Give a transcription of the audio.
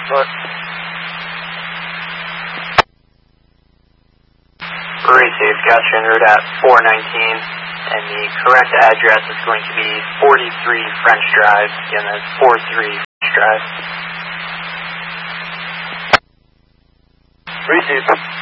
What? Received, got you en route at 419, and the correct address is going to be 43 French Drive. Again, that's 43 French Drive. Received.